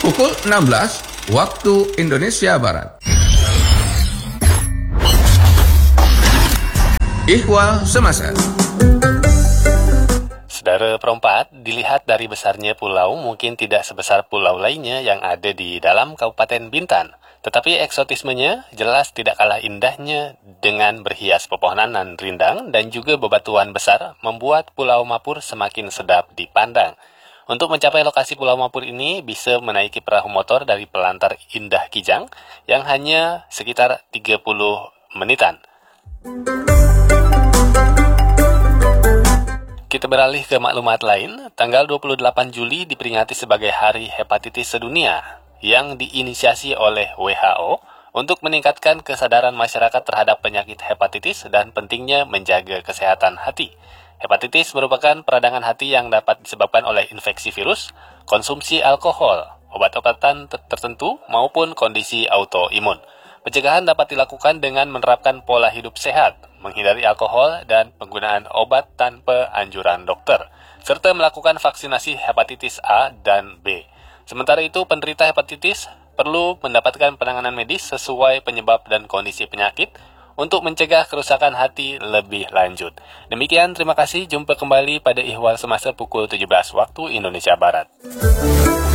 pukul 16 waktu Indonesia Barat. Ihwal Semasa. Saudara perempat, dilihat dari besarnya pulau mungkin tidak sebesar pulau lainnya yang ada di dalam Kabupaten Bintan. Tetapi eksotismenya jelas tidak kalah indahnya dengan berhias pepohonan rindang dan juga bebatuan besar membuat Pulau Mapur semakin sedap dipandang. Untuk mencapai lokasi Pulau Mapur ini bisa menaiki perahu motor dari Pelantar Indah Kijang yang hanya sekitar 30 menitan. Kita beralih ke maklumat lain. Tanggal 28 Juli diperingati sebagai Hari Hepatitis Sedunia yang diinisiasi oleh WHO untuk meningkatkan kesadaran masyarakat terhadap penyakit hepatitis dan pentingnya menjaga kesehatan hati. Hepatitis merupakan peradangan hati yang dapat disebabkan oleh infeksi virus, konsumsi alkohol, obat-obatan tertentu, maupun kondisi autoimun. Pencegahan dapat dilakukan dengan menerapkan pola hidup sehat, menghindari alkohol dan penggunaan obat tanpa anjuran dokter, serta melakukan vaksinasi hepatitis A dan B. Sementara itu, penderita hepatitis perlu mendapatkan penanganan medis sesuai penyebab dan kondisi penyakit untuk mencegah kerusakan hati lebih lanjut. Demikian, terima kasih. Jumpa kembali pada Ihwal Semasa pukul 17 waktu Indonesia Barat.